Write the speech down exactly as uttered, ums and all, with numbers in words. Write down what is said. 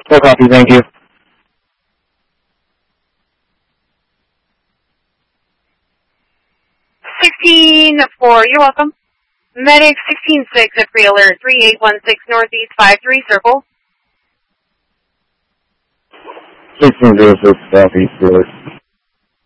No copy, thank you. sixteen four, you're welcome. Medic sixteen six at Free Alert three eight one six Northeast five three Circle. sixteen zero six Southeast Alert.